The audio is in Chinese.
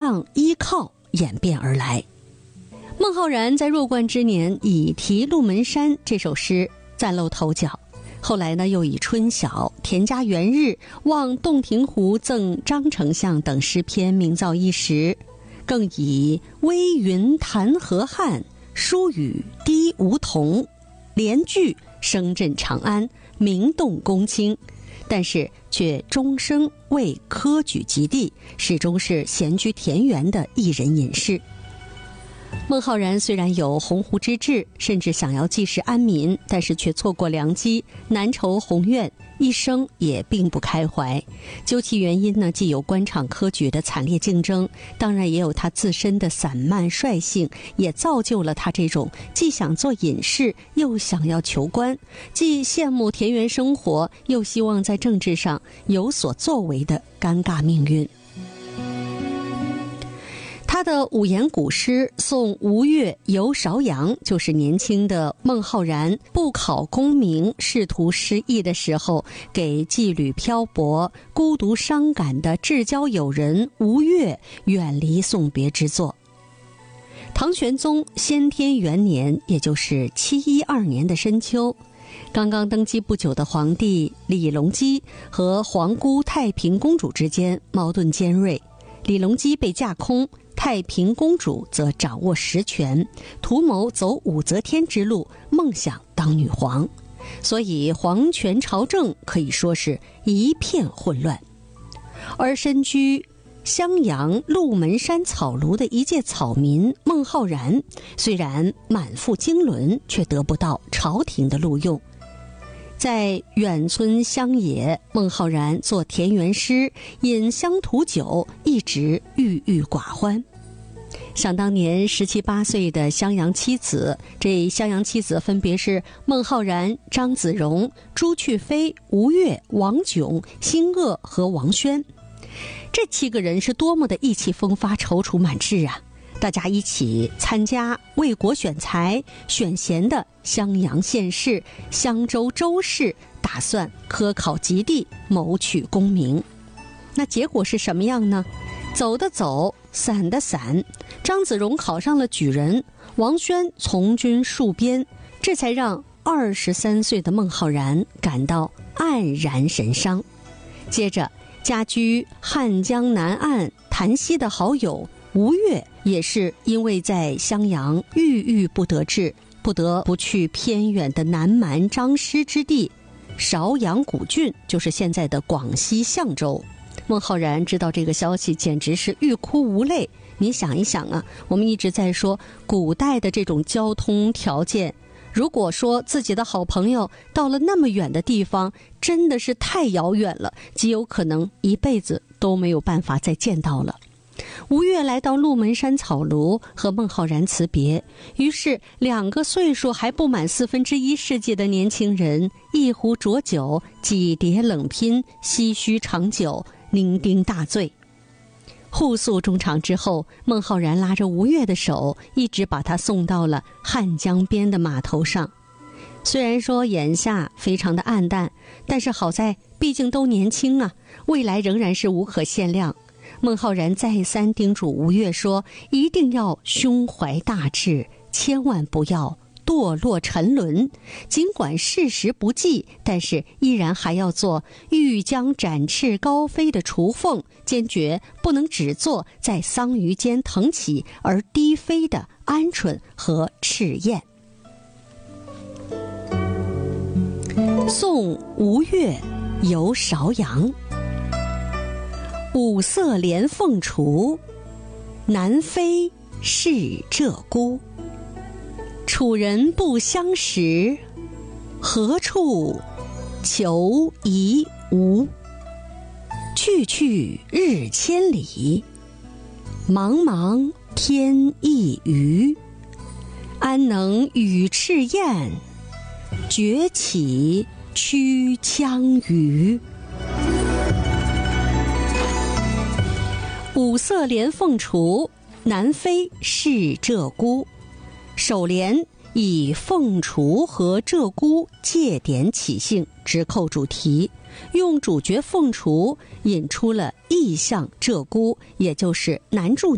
让依靠演变而来。孟浩然在弱冠之年以题鹿门山这首诗崭露头角，后来呢又以春晓、田家园日、望洞庭湖赠张丞相等诗篇名噪一时，更以微云弹河汉，疏雨滴梧桐连句声震长安，名动公卿，但是却终生未科举及第，始终是闲居田园的一人隐士。孟浩然虽然有鸿鹄之志，甚至想要济世安民，但是却错过良机，难酬宏愿，一生也并不开怀。究其原因呢，既有官场科举的惨烈竞争，当然也有他自身的散漫率性，也造就了他这种既想做隐士又想要求官，既羡慕田园生活又希望在政治上有所作为的尴尬命运。他的五言古诗《送吴越游韶阳》就是年轻的孟浩然不考功名，仕途失意的时候，给羁旅漂泊、孤独伤感的至交友人吴越远离送别之作。唐玄宗先天元年，也就是712年的深秋，刚刚登基不久的皇帝李隆基和皇姑太平公主之间矛盾尖锐，李隆基被架空，太平公主则掌握实权，图谋走武则天之路，梦想当女皇，所以皇权朝政可以说是一片混乱。而身居襄阳鹿门山草庐的一介草民孟浩然，虽然满腹经纶，却得不到朝廷的录用。在远村乡野，孟浩然做田园诗，饮乡土酒，一直郁郁寡欢。想当年17、18岁的襄阳七子，这襄阳七子分别是孟浩然、张子荣、朱去非、吴越、王炯、辛鄂和王宣。这7个人是多么的意气风发、踌躇满志啊！大家一起参加为国选才选贤的襄阳县试、襄州州试，打算科考及第，谋取功名。那结果是什么样呢？走的走，散的散，张子荣考上了举人，王宣从军戍边，这才让23岁的孟浩然感到黯然神伤。接着，家居汉江南岸潭溪的好友吴越，也是因为在襄阳郁郁不得志，不得不去偏远的南蛮张师之地韶阳古郡，就是现在的广西象州。孟浩然知道这个消息，简直是欲哭无泪。你想一想啊，我们一直在说古代的这种交通条件，如果说自己的好朋友到了那么远的地方，真的是太遥远了，极有可能一辈子都没有办法再见到了。吴越来到鹿门山草庐和孟浩然辞别，于是2个岁数还不满1/4世纪的年轻人，一壶浊酒，几碟冷拼，唏嘘长久，酩酊大醉。互诉衷肠之后，孟浩然拉着吴越的手，一直把他送到了汉江边的码头上。虽然说眼下非常的暗淡，但是好在毕竟都年轻啊，未来仍然是无可限量。孟浩然再三叮嘱吴越说，一定要胸怀大志，千万不要堕落沉沦，尽管事实不济，但是依然还要做欲将展翅高飞的雏凤，坚决不能只做在桑榆间腾起而低飞的鹌鹑和赤雁。送吴越游韶阳，五色连凤雏，南飞是鹧鸪。楚人不相识，何处求遗无？去去日千里，茫茫天一隅。安能与赤雁，绝起曲羌鱼？五色连凤雏，南飞是鹧鸪。首联以凤雏和鹧鸪借点起兴，直扣主题，用主角凤雏引出了意象鹧鸪，也就是男主